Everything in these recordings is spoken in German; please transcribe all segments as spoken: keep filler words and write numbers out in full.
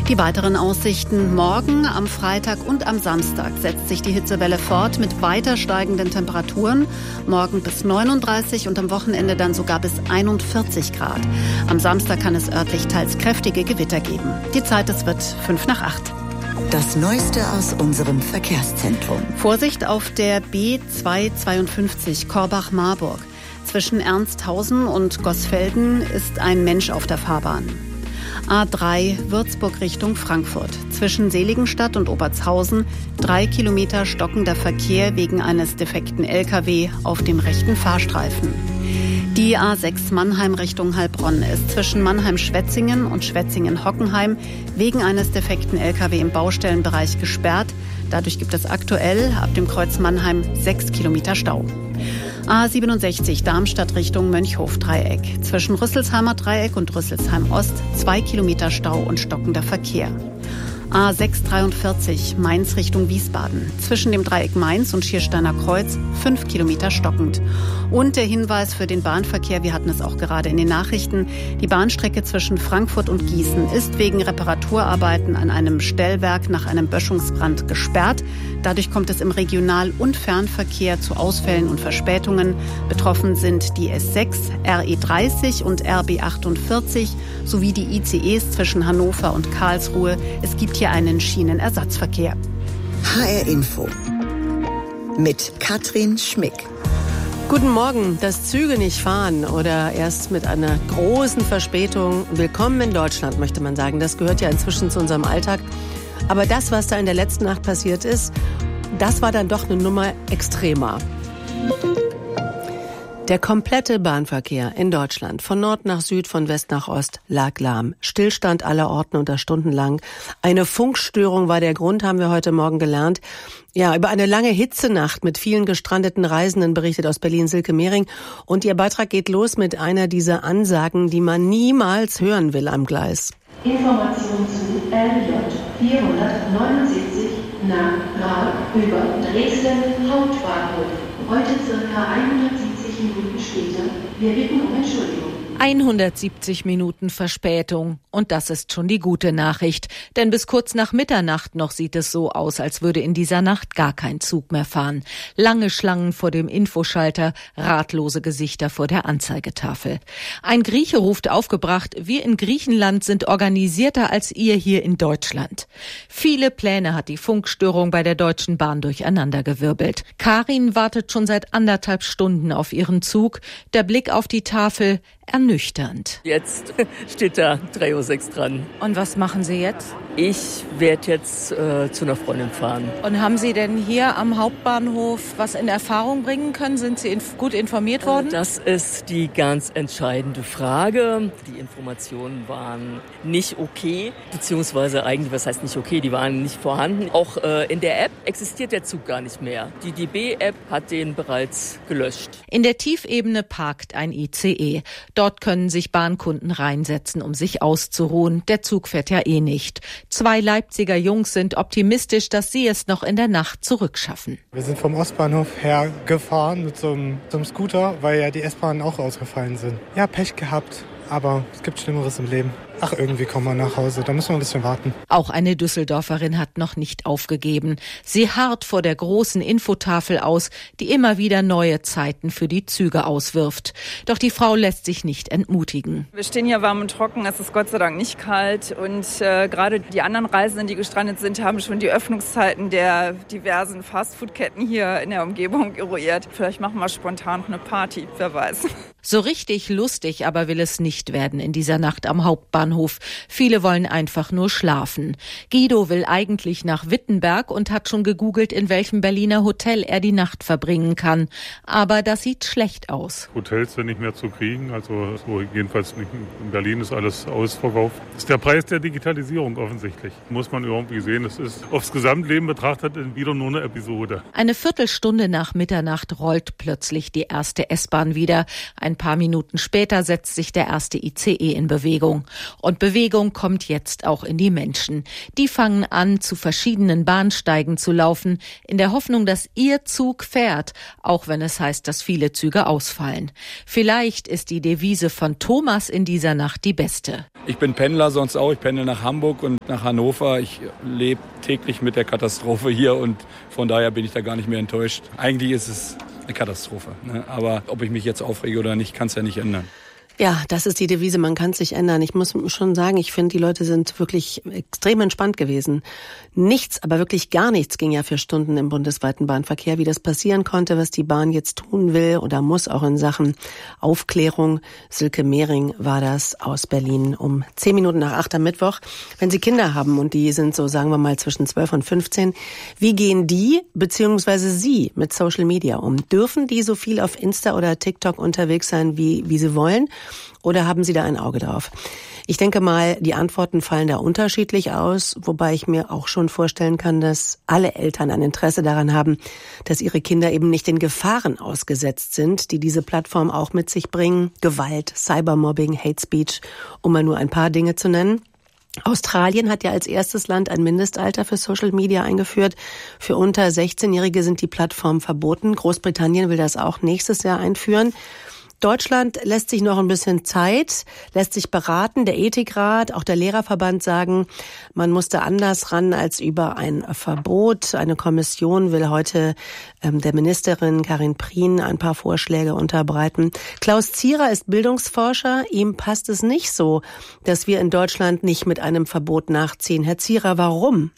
Die weiteren Aussichten: Morgen, am Freitag und am Samstag setzt sich die Hitzewelle fort mit weiter steigenden Temperaturen. Morgen bis neununddreißig und am Wochenende dann sogar bis einundvierzig Grad. Am Samstag kann es örtlich teils kräftige Gewitter geben. Die Zeit, es wird fünf nach acht. Das Neueste aus unserem Verkehrszentrum. Vorsicht auf der B zweihundertzweiundfünfzig Korbach-Marburg. Zwischen Ernsthausen und Goßfelden ist ein Mensch auf der Fahrbahn. A drei Würzburg Richtung Frankfurt. Zwischen Seligenstadt und Obertshausen drei Kilometer stockender Verkehr wegen eines defekten L K W auf dem rechten Fahrstreifen. Die A sechs Mannheim Richtung Heilbronn ist zwischen Mannheim-Schwetzingen und Schwetzingen-Hockenheim wegen eines defekten L K W im Baustellenbereich gesperrt. Dadurch gibt es aktuell ab dem Kreuz Mannheim sechs Kilometer Stau. A siebenundsechzig Darmstadt Richtung Mönchhof-Dreieck. Zwischen Rüsselsheimer Dreieck und Rüsselsheim Ost zwei Kilometer Stau und stockender Verkehr. A sechs dreiundvierzig Mainz Richtung Wiesbaden. Zwischen dem Dreieck Mainz und Schiersteiner Kreuz fünf Kilometer stockend. Und der Hinweis für den Bahnverkehr, wir hatten es auch gerade in den Nachrichten, die Bahnstrecke zwischen Frankfurt und Gießen ist wegen Reparaturarbeiten an einem Stellwerk nach einem Böschungsbrand gesperrt. Dadurch kommt es im Regional- und Fernverkehr zu Ausfällen und Verspätungen. Betroffen sind die S sechs, R E dreißig und R B achtundvierzig sowie die I C Es zwischen Hannover und Karlsruhe. Es gibt hier einen Schienenersatzverkehr. H R Info mit Katrin Schmick. Guten Morgen. Dass Züge nicht fahren oder erst mit einer großen Verspätung. Willkommen in Deutschland, möchte man sagen. Das gehört ja inzwischen zu unserem Alltag. Aber das, was da in der letzten Nacht passiert ist, das war dann doch eine Nummer extremer. Der komplette Bahnverkehr in Deutschland, von Nord nach Süd, von West nach Ost, lag lahm. Stillstand aller Orten und das stundenlang. Eine Funkstörung war der Grund, haben wir heute Morgen gelernt. Ja, über eine lange Hitzenacht mit vielen gestrandeten Reisenden berichtet aus Berlin Silke Mehring. Und ihr Beitrag geht los mit einer dieser Ansagen, die man niemals hören will am Gleis. Information zu L J vierhundertneunundsiebzig nach Prag über Dresden Hauptbahnhof. Heute circa hundertsiebzig Minuten später. Wir bitten um Entschuldigung. hundertsiebzig Minuten Verspätung. Und das ist schon die gute Nachricht. Denn bis kurz nach Mitternacht noch sieht es so aus, als würde in dieser Nacht gar kein Zug mehr fahren. Lange Schlangen vor dem Infoschalter, ratlose Gesichter vor der Anzeigetafel. Ein Grieche ruft aufgebracht, wir in Griechenland sind organisierter als ihr hier in Deutschland. Viele Pläne hat die Funkstörung bei der Deutschen Bahn durcheinandergewirbelt. Karin wartet schon seit anderthalb Stunden auf ihren Zug. Der Blick auf die Tafel ernüchternd. Jetzt steht da drei Uhr sechs dran. Und was machen Sie jetzt? Ich werde jetzt äh, zu einer Freundin fahren. Und haben Sie denn hier am Hauptbahnhof was in Erfahrung bringen können? Sind Sie inf- gut informiert worden? Das ist die ganz entscheidende Frage. Die Informationen waren nicht okay, beziehungsweise eigentlich, was heißt nicht okay, die waren nicht vorhanden. Auch äh, in der App existiert der Zug gar nicht mehr. Die D B-App hat den bereits gelöscht. In der Tiefebene parkt ein I C E. Dort können sich Bahnkunden reinsetzen, um sich auszuruhen. Der Zug fährt ja eh nicht. Zwei Leipziger Jungs sind optimistisch, dass sie es noch in der Nacht zurückschaffen. Wir sind vom Ostbahnhof her gefahren mit so einem, so einem Scooter, weil ja die S-Bahnen auch ausgefallen sind. Ja, Pech gehabt, aber es gibt Schlimmeres im Leben. Ach, irgendwie kommen wir nach Hause, da müssen wir ein bisschen warten. Auch eine Düsseldorferin hat noch nicht aufgegeben. Sie harrt vor der großen Infotafel aus, die immer wieder neue Zeiten für die Züge auswirft. Doch die Frau lässt sich nicht entmutigen. Wir stehen hier warm und trocken, es ist Gott sei Dank nicht kalt. Und äh, gerade die anderen Reisenden, die gestrandet sind, haben schon die Öffnungszeiten der diversen Fastfood-Ketten hier in der Umgebung eruiert. Vielleicht machen wir spontan noch eine Party, wer weiß. So richtig lustig aber will es nicht werden in dieser Nacht am Hauptbahnhof. Viele wollen einfach nur schlafen. Guido will eigentlich nach Wittenberg und hat schon gegoogelt, in welchem Berliner Hotel er die Nacht verbringen kann. Aber das sieht schlecht aus. Hotels sind nicht mehr zu kriegen, also so jedenfalls nicht in Berlin ist alles ausverkauft. Das ist der Preis der Digitalisierung offensichtlich. Muss man irgendwie sehen, es ist aufs Gesamtleben betrachtet wieder nur eine Episode. Eine Viertelstunde nach Mitternacht rollt plötzlich die erste S-Bahn wieder. Ein paar Minuten später setzt sich der erste I C E in Bewegung. Und Bewegung kommt jetzt auch in die Menschen. Die fangen an, zu verschiedenen Bahnsteigen zu laufen, in der Hoffnung, dass ihr Zug fährt, auch wenn es heißt, dass viele Züge ausfallen. Vielleicht ist die Devise von Thomas in dieser Nacht die beste. Ich bin Pendler sonst auch. Ich pendel nach Hamburg und nach Hannover. Ich lebe täglich mit der Katastrophe hier und von daher bin ich da gar nicht mehr enttäuscht. Eigentlich ist es eine Katastrophe, ne? Aber ob ich mich jetzt aufrege oder nicht, kann es ja nicht ändern. Ja, das ist die Devise, man kann sich ändern. Ich muss schon sagen, ich finde, die Leute sind wirklich extrem entspannt gewesen. Nichts, aber wirklich gar nichts ging ja für Stunden im bundesweiten Bahnverkehr, wie das passieren konnte, was die Bahn jetzt tun will oder muss, auch in Sachen Aufklärung. Silke Mehring war das aus Berlin um zehn Minuten nach acht am Mittwoch. Wenn Sie Kinder haben und die sind so, sagen wir mal, zwischen zwölf und fünfzehn, wie gehen die beziehungsweise Sie mit Social Media um? Dürfen die so viel auf Insta oder TikTok unterwegs sein, wie, wie sie wollen? Oder haben Sie da ein Auge drauf? Ich denke mal, die Antworten fallen da unterschiedlich aus, wobei ich mir auch schon vorstellen kann, dass alle Eltern ein Interesse daran haben, dass ihre Kinder eben nicht den Gefahren ausgesetzt sind, die diese Plattform auch mit sich bringen. Gewalt, Cybermobbing, Hate Speech, um mal nur ein paar Dinge zu nennen. Australien hat ja als erstes Land ein Mindestalter für Social Media eingeführt. Für unter sechzehnjährige sind die Plattformen verboten. Großbritannien will das auch nächstes Jahr einführen. Deutschland lässt sich noch ein bisschen Zeit, lässt sich beraten. Der Ethikrat, auch der Lehrerverband sagen, man muss da anders ran als über ein Verbot. Eine Kommission will heute ähm, der Ministerin Karin Prien ein paar Vorschläge unterbreiten. Klaus Zierer ist Bildungsforscher. Ihm passt es nicht so, dass wir in Deutschland nicht mit einem Verbot nachziehen. Herr Zierer, warum?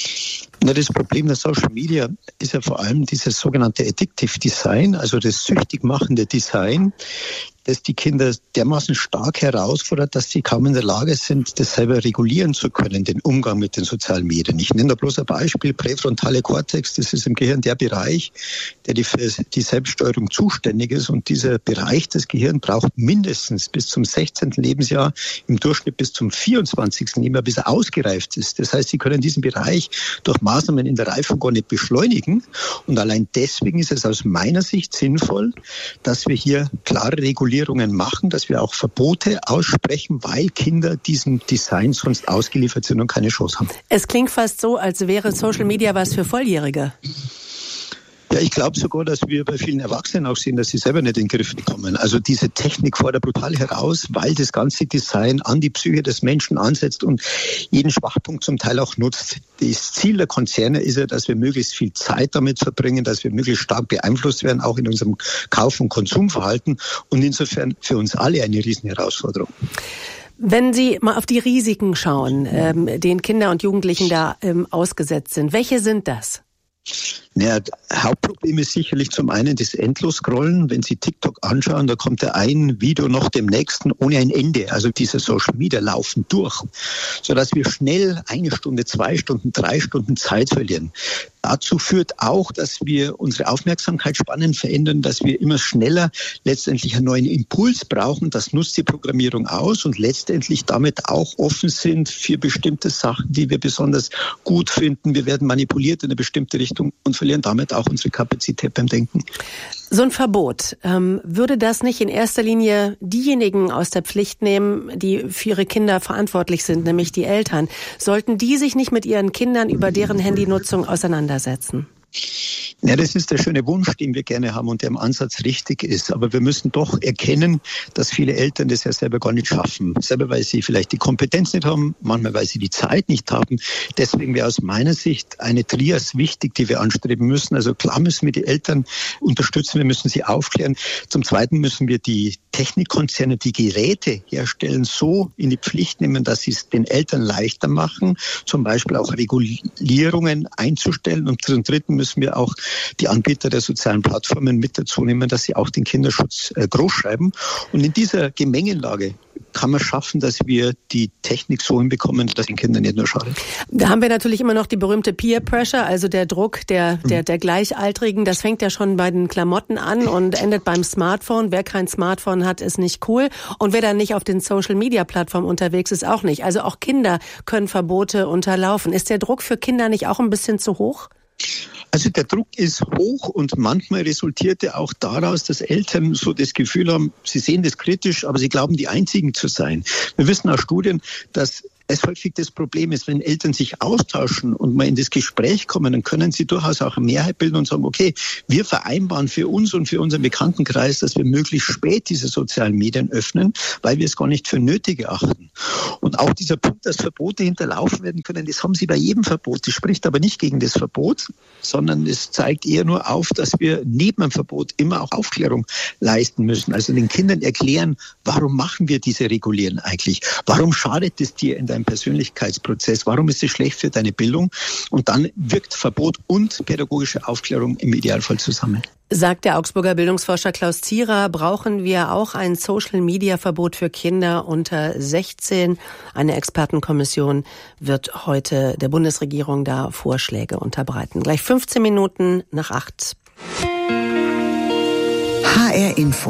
Na, das Problem der Social Media ist ja vor allem dieses sogenannte Addictive Design, also das süchtig machende Design, das die Kinder dermaßen stark herausfordert, dass sie kaum in der Lage sind, das selber regulieren zu können, den Umgang mit den sozialen Medien. Ich nenne da bloß ein Beispiel, präfrontale Kortex, das ist im Gehirn der Bereich, der die, für die Selbststeuerung zuständig ist. Und dieser Bereich des Gehirns braucht mindestens bis zum sechzehnten Lebensjahr, im Durchschnitt bis zum vierundzwanzigsten Lebensjahr, bis er ausgereift ist. Das heißt, Sie können diesen Bereich durch Maßnahmen in der Reifung gar nicht beschleunigen. Und allein deswegen ist es aus meiner Sicht sinnvoll, dass wir hier klare Regulierungen machen, dass wir auch Verbote aussprechen, weil Kinder diesem Design sonst ausgeliefert sind und keine Chance haben. Es klingt fast so, als wäre Social Media was für Volljährige. Ja, ich glaube sogar, dass wir bei vielen Erwachsenen auch sehen, dass sie selber nicht in den Griff bekommen. Also diese Technik fordert brutal heraus, weil das ganze Design an die Psyche des Menschen ansetzt und jeden Schwachpunkt zum Teil auch nutzt. Das Ziel der Konzerne ist ja, dass wir möglichst viel Zeit damit verbringen, dass wir möglichst stark beeinflusst werden, auch in unserem Kauf- und Konsumverhalten. Und insofern für uns alle eine Riesenherausforderung. Wenn Sie mal auf die Risiken schauen, ähm, denen Kinder und Jugendlichen da ähm, ausgesetzt sind, welche sind das? Naja, Hauptproblem ist sicherlich zum einen das Endlos-Scrollen. Wenn Sie TikTok anschauen, da kommt ja ein Video nach dem nächsten ohne ein Ende. Also diese Social Media laufen durch, sodass wir schnell eine Stunde, zwei Stunden, drei Stunden Zeit verlieren. Dazu führt auch, dass wir unsere Aufmerksamkeitsspannen verändern, dass wir immer schneller letztendlich einen neuen Impuls brauchen. Das nutzt die Programmierung aus und letztendlich damit auch offen sind für bestimmte Sachen, die wir besonders gut finden. Wir werden manipuliert in eine bestimmte Richtung und verlieren damit auch unsere Kapazität beim Denken. So ein Verbot, ähm, würde das nicht in erster Linie diejenigen aus der Pflicht nehmen, die für ihre Kinder verantwortlich sind, nämlich die Eltern? Sollten die sich nicht mit ihren Kindern über deren Handynutzung auseinandersetzen? Ja, das ist der schöne Wunsch, den wir gerne haben und der im Ansatz richtig ist. Aber wir müssen doch erkennen, dass viele Eltern das ja selber gar nicht schaffen. Selber, weil sie vielleicht die Kompetenz nicht haben, manchmal, weil sie die Zeit nicht haben. Deswegen wäre aus meiner Sicht eine Trias wichtig, die wir anstreben müssen. Also klar müssen wir die Eltern unterstützen, wir müssen sie aufklären. Zum Zweiten müssen wir die Technikkonzerne, die Geräte herstellen, so in die Pflicht nehmen, dass sie es den Eltern leichter machen, zum Beispiel auch Regulierungen einzustellen. Und zum Dritten müssen wir auch die Anbieter der sozialen Plattformen mit dazu nehmen, dass sie auch den Kinderschutz äh, groß schreiben. Und in dieser Gemengelage kann man schaffen, dass wir die Technik so hinbekommen, dass den Kindern nicht nur schadet. Da haben wir natürlich immer noch die berühmte Peer Pressure, also der Druck der, der, der Gleichaltrigen. Das fängt ja schon bei den Klamotten an und endet beim Smartphone. Wer kein Smartphone hat, ist nicht cool. Und wer dann nicht auf den Social-Media-Plattformen unterwegs ist, auch nicht. Also auch Kinder können Verbote unterlaufen. Ist der Druck für Kinder nicht auch ein bisschen zu hoch? Also der Druck ist hoch und manchmal resultiert er auch daraus, dass Eltern so das Gefühl haben, sie sehen das kritisch, aber sie glauben, die Einzigen zu sein. Wir wissen aus Studien, dass es häufig das Problem ist, wenn Eltern sich austauschen und mal in das Gespräch kommen, dann können sie durchaus auch eine Mehrheit bilden und sagen, okay, wir vereinbaren für uns und für unseren Bekanntenkreis, dass wir möglichst spät diese sozialen Medien öffnen, weil wir es gar nicht für nötig erachten. Und auch dieser Punkt, dass Verbote hinterlaufen werden können, das haben sie bei jedem Verbot. Das spricht aber nicht gegen das Verbot, sondern es zeigt eher nur auf, dass wir neben dem Verbot immer auch Aufklärung leisten müssen. Also den Kindern erklären, warum machen wir diese Regulieren eigentlich? Warum schadet es dir in deinem Persönlichkeitsprozess? Warum ist es schlecht für deine Bildung? Und dann wirkt Verbot und pädagogische Aufklärung im Idealfall zusammen. Sagt der Augsburger Bildungsforscher Klaus Zierer, brauchen wir auch ein Social-Media-Verbot für Kinder unter sechzehn. Eine Expertenkommission wird heute der Bundesregierung da Vorschläge unterbreiten. Gleich fünfzehn Minuten nach acht. H R Info.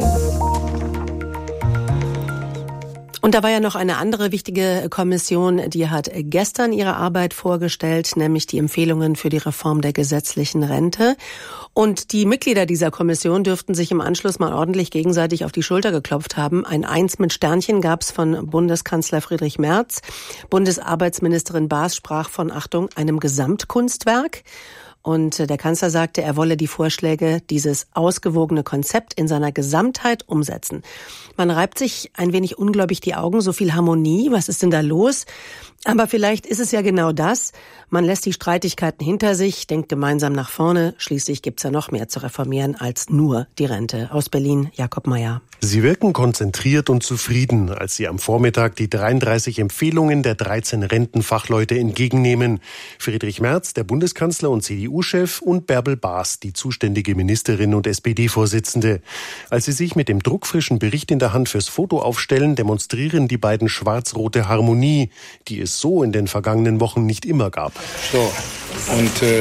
Und da war ja noch eine andere wichtige Kommission, die hat gestern ihre Arbeit vorgestellt, nämlich die Empfehlungen für die Reform der gesetzlichen Rente. Und die Mitglieder dieser Kommission dürften sich im Anschluss mal ordentlich gegenseitig auf die Schulter geklopft haben. Ein Eins mit Sternchen gab's von Bundeskanzler Friedrich Merz. Bundesarbeitsministerin Baas sprach von, Achtung, einem Gesamtkunstwerk. Und der Kanzler sagte, er wolle die Vorschläge, dieses ausgewogene Konzept in seiner Gesamtheit umsetzen. Man reibt sich ein wenig ungläubig die Augen, so viel Harmonie, was ist denn da los? Aber vielleicht ist es ja genau das. Man lässt die Streitigkeiten hinter sich, denkt gemeinsam nach vorne. Schließlich gibt's ja noch mehr zu reformieren als nur die Rente. Aus Berlin, Jakob Mayer. Sie wirken konzentriert und zufrieden, als Sie am Vormittag die dreiunddreißig Empfehlungen der dreizehn Rentenfachleute entgegennehmen. Friedrich Merz, der Bundeskanzler und C D U-Chef, und Bärbel Baas, die zuständige Ministerin und S P D-Vorsitzende. Als sie sich mit dem druckfrischen Bericht in der Hand fürs Foto aufstellen, demonstrieren die beiden schwarz-rote Harmonie, die es so in den vergangenen Wochen nicht immer gab. So, und äh,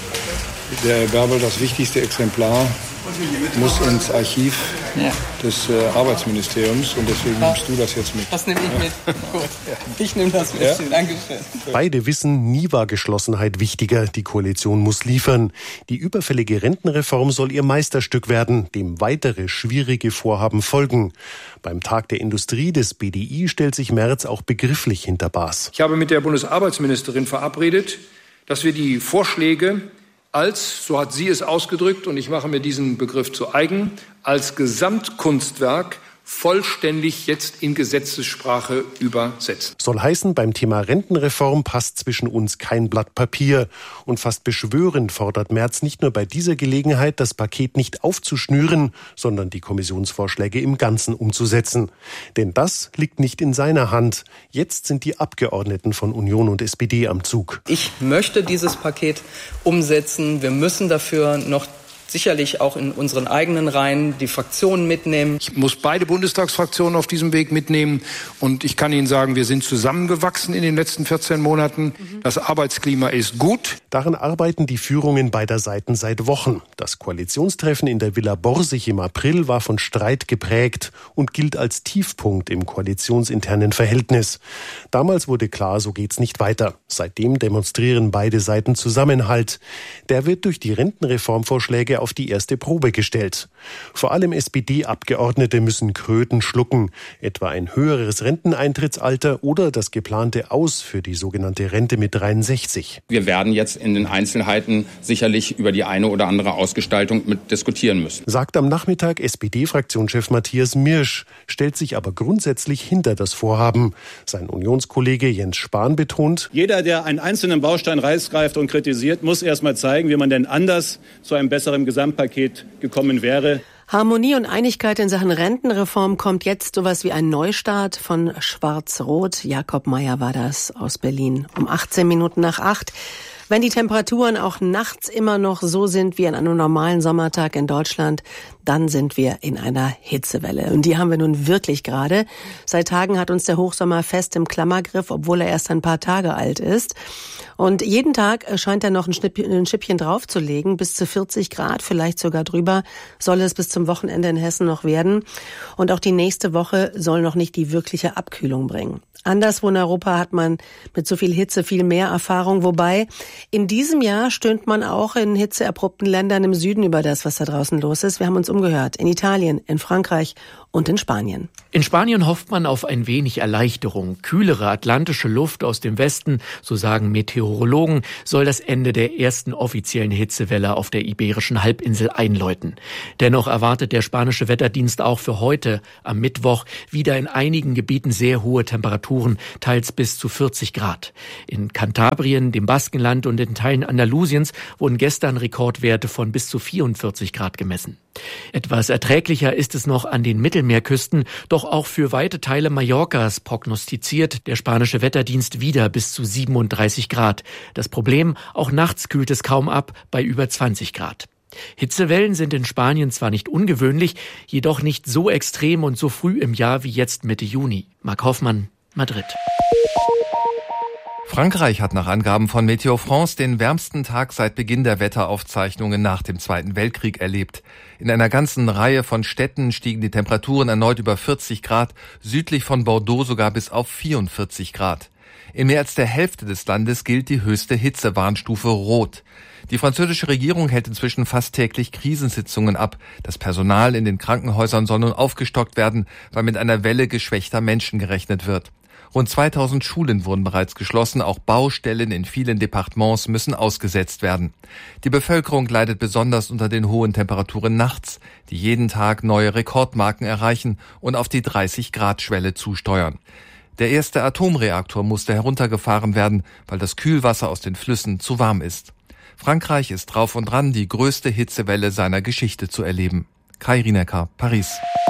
der Bärbel, das wichtigste Exemplar muss ins Archiv ja. des äh, Arbeitsministeriums und deswegen ja. nimmst du das jetzt mit. Das nehme ich mit. Gut. Ja. Ich nehme das mit. Ja? Dankeschön. Beide wissen, nie war Geschlossenheit wichtiger. Die Koalition muss liefern. Die überfällige Rentenreform soll ihr Meisterstück werden, dem weitere schwierige Vorhaben folgen. Beim Tag der Industrie des B D I stellt sich Merz auch begrifflich hinter Baas. Ich habe mit der Bundesarbeitsministerin verabredet, dass wir die Vorschläge als, so hat sie es ausgedrückt, und ich mache mir diesen Begriff zu eigen, als Gesamtkunstwerk vollständig jetzt in Gesetzessprache übersetzen. Soll heißen, beim Thema Rentenreform passt zwischen uns kein Blatt Papier. Und fast beschwörend fordert Merz nicht nur bei dieser Gelegenheit, das Paket nicht aufzuschnüren, sondern die Kommissionsvorschläge im Ganzen umzusetzen. Denn das liegt nicht in seiner Hand. Jetzt sind die Abgeordneten von Union und S P D am Zug. Ich möchte dieses Paket umsetzen. Wir müssen dafür noch sicherlich auch in unseren eigenen Reihen die Fraktionen mitnehmen. Ich muss beide Bundestagsfraktionen auf diesem Weg mitnehmen. Und ich kann Ihnen sagen, wir sind zusammengewachsen in den letzten vierzehn Monaten. Mhm. Das Arbeitsklima ist gut. Daran arbeiten die Führungen beider Seiten seit Wochen. Das Koalitionstreffen in der Villa Borsig im April war von Streit geprägt und gilt als Tiefpunkt im koalitionsinternen Verhältnis. Damals wurde klar, so geht's nicht weiter. Seitdem demonstrieren beide Seiten Zusammenhalt. Der wird durch die Rentenreformvorschläge auf die erste Probe gestellt. Vor allem S P D-Abgeordnete müssen Kröten schlucken, etwa ein höheres Renteneintrittsalter oder das geplante Aus für die sogenannte Rente mit dreiundsechzig. Wir werden jetzt in den Einzelheiten sicherlich über die eine oder andere Ausgestaltung mit diskutieren müssen. Sagt am Nachmittag S P D-Fraktionschef Matthias Mirsch, stellt sich aber grundsätzlich hinter das Vorhaben. Sein Unionskollege Jens Spahn betont: Jeder, der einen einzelnen Baustein rausgreift und kritisiert, muss erst mal zeigen, wie man denn anders zu einem besseren Gesamtpaket gekommen wäre. Harmonie und Einigkeit in Sachen Rentenreform kommt jetzt sowas wie ein Neustart von Schwarz-Rot. Jakob Mayer war das aus Berlin. Um achtzehn Minuten nach acht. Wenn die Temperaturen auch nachts immer noch so sind wie an einem normalen Sommertag in Deutschland, dann sind wir in einer Hitzewelle. Und die haben wir nun wirklich gerade. Seit Tagen hat uns der Hochsommer fest im Klammergriff, obwohl er erst ein paar Tage alt ist. Und jeden Tag scheint er noch ein, Schnipp, ein Schippchen draufzulegen. Bis zu vierzig Grad, vielleicht sogar drüber, soll es bis zum Wochenende in Hessen noch werden. Und auch die nächste Woche soll noch nicht die wirkliche Abkühlung bringen. Anderswo in Europa hat man mit so viel Hitze viel mehr Erfahrung, wobei In diesem Jahr stöhnt man auch in hitzeerprobten Ländern im Süden über das, was da draußen los ist. Wir haben uns umgehört. In Italien, in Frankreich und in Spanien. In Spanien hofft man auf ein wenig Erleichterung. Kühlere atlantische Luft aus dem Westen, so sagen Meteorologen, soll das Ende der ersten offiziellen Hitzewelle auf der Iberischen Halbinsel einläuten. Dennoch erwartet der spanische Wetterdienst auch für heute, am Mittwoch, wieder in einigen Gebieten sehr hohe Temperaturen, teils bis zu vierzig Grad. In Kantabrien, dem Baskenland und in Teilen Andalusiens wurden gestern Rekordwerte von bis zu vierundvierzig Grad gemessen. Etwas erträglicher ist es noch an den Mittelmeerküsten, doch auch für weite Teile Mallorcas prognostiziert der spanische Wetterdienst wieder bis zu siebenunddreißig Grad. Das Problem, auch nachts kühlt es kaum ab bei über zwanzig Grad. Hitzewellen sind in Spanien zwar nicht ungewöhnlich, jedoch nicht so extrem und so früh im Jahr wie jetzt Mitte Juni. Marc Hoffmann, Madrid. Frankreich hat nach Angaben von Météo France den wärmsten Tag seit Beginn der Wetteraufzeichnungen nach dem Zweiten Weltkrieg erlebt. In einer ganzen Reihe von Städten stiegen die Temperaturen erneut über vierzig Grad, südlich von Bordeaux sogar bis auf vierundvierzig Grad. In mehr als der Hälfte des Landes gilt die höchste Hitzewarnstufe Rot. Die französische Regierung hält inzwischen fast täglich Krisensitzungen ab. Das Personal in den Krankenhäusern soll nun aufgestockt werden, weil mit einer Welle geschwächter Menschen gerechnet wird. Rund zweitausend Schulen wurden bereits geschlossen, auch Baustellen in vielen Departements müssen ausgesetzt werden. Die Bevölkerung leidet besonders unter den hohen Temperaturen nachts, die jeden Tag neue Rekordmarken erreichen und auf die dreißig Grad Schwelle zusteuern. Der erste Atomreaktor musste heruntergefahren werden, weil das Kühlwasser aus den Flüssen zu warm ist. Frankreich ist drauf und dran, die größte Hitzewelle seiner Geschichte zu erleben. Kai Rinecker, Paris.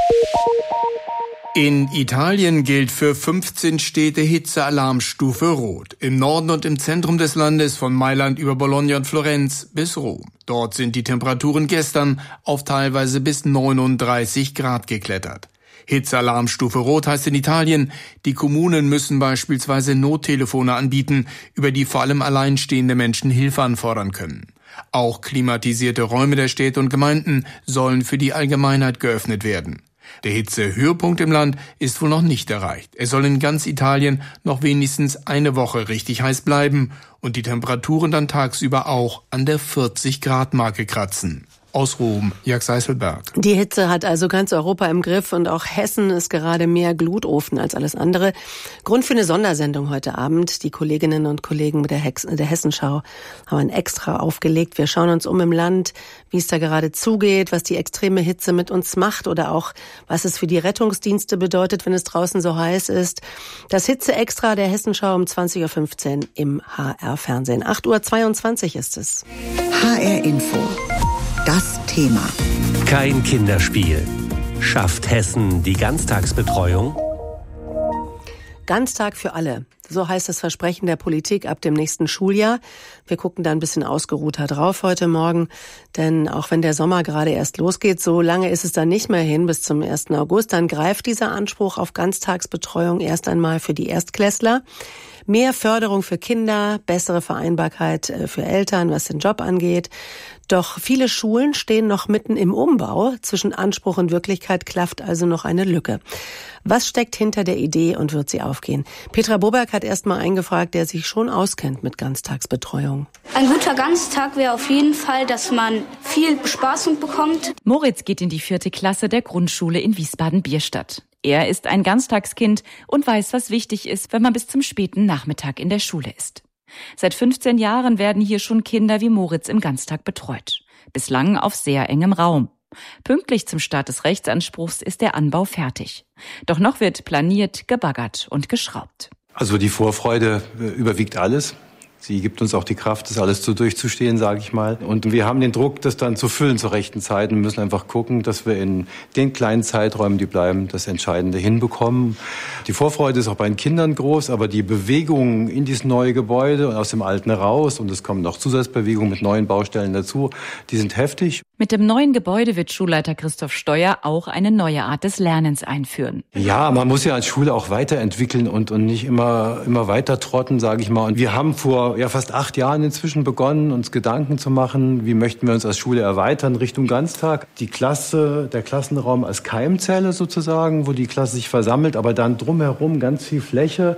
In Italien gilt für fünfzehn Städte Hitzealarmstufe Rot. Im Norden und im Zentrum des Landes von Mailand über Bologna und Florenz bis Rom. Dort sind die Temperaturen gestern auf teilweise bis neununddreißig Grad geklettert. Hitzealarmstufe Rot heißt in Italien, die Kommunen müssen beispielsweise Nottelefone anbieten, über die vor allem alleinstehende Menschen Hilfe anfordern können. Auch klimatisierte Räume der Städte und Gemeinden sollen für die Allgemeinheit geöffnet werden. Der Hitzehöhepunkt im Land ist wohl noch nicht erreicht. Es soll in ganz Italien noch wenigstens eine Woche richtig heiß bleiben und die Temperaturen dann tagsüber auch an der vierzig Grad Marke kratzen. Aus Rom, Jörg Seiselberg. Die Hitze hat also ganz Europa im Griff und auch Hessen ist gerade mehr Glutofen als alles andere. Grund für eine Sondersendung heute Abend. Die Kolleginnen und Kollegen mit der, Hex- der Hessenschau haben ein Extra aufgelegt. Wir schauen uns um im Land, wie es da gerade zugeht, was die extreme Hitze mit uns macht oder auch, was es für die Rettungsdienste bedeutet, wenn es draußen so heiß ist. Das Hitze-Extra der Hessenschau um zwanzig Uhr fünfzehn im H R-Fernsehen. acht Uhr zweiundzwanzig ist es. H R-Info. Das Thema. Kein Kinderspiel. Schafft Hessen die Ganztagsbetreuung? Ganztag für alle. So heißt das Versprechen der Politik ab dem nächsten Schuljahr. Wir gucken da ein bisschen ausgeruhter drauf heute Morgen, denn auch wenn der Sommer gerade erst losgeht, so lange ist es dann nicht mehr hin bis zum ersten August. Dann greift dieser Anspruch auf Ganztagsbetreuung erst einmal für die Erstklässler. Mehr Förderung für Kinder, bessere Vereinbarkeit für Eltern, was den Job angeht. Doch viele Schulen stehen noch mitten im Umbau. Zwischen Anspruch und Wirklichkeit klafft also noch eine Lücke. Was steckt hinter der Idee und wird sie aufgehen? Petra Boberg hat erst mal einen gefragt, der sich schon auskennt mit Ganztagsbetreuung. Ein guter Ganztag wäre auf jeden Fall, dass man viel Bespaßung bekommt. Moritz geht in die vierte Klasse der Grundschule in Wiesbaden-Bierstadt. Er ist ein Ganztagskind und weiß, was wichtig ist, wenn man bis zum späten Nachmittag in der Schule ist. Seit fünfzehn Jahren werden hier schon Kinder wie Moritz im Ganztag betreut. Bislang auf sehr engem Raum. Pünktlich zum Start des Rechtsanspruchs ist der Anbau fertig. Doch noch wird planiert, gebaggert und geschraubt. Also die Vorfreude überwiegt alles. Sie gibt uns auch die Kraft, das alles so durchzustehen, sage ich mal. Und wir haben den Druck, das dann zu füllen zur rechten Zeit und müssen einfach gucken, dass wir in den kleinen Zeiträumen, die bleiben, das Entscheidende hinbekommen. Die Vorfreude ist auch bei den Kindern groß, aber die Bewegungen in dieses neue Gebäude und aus dem alten raus, und es kommen noch Zusatzbewegungen mit neuen Baustellen dazu, die sind heftig. Mit dem neuen Gebäude wird Schulleiter Christoph Steuer auch eine neue Art des Lernens einführen. Ja, man muss ja als Schule auch weiterentwickeln und, und nicht immer, immer weiter trotten, sage ich mal. Und wir haben vor ja, fast acht Jahren inzwischen begonnen, uns Gedanken zu machen, wie möchten wir uns als Schule erweitern Richtung Ganztag. Die Klasse, der Klassenraum als Keimzelle sozusagen, wo die Klasse sich versammelt, aber dann drumherum ganz viel Fläche.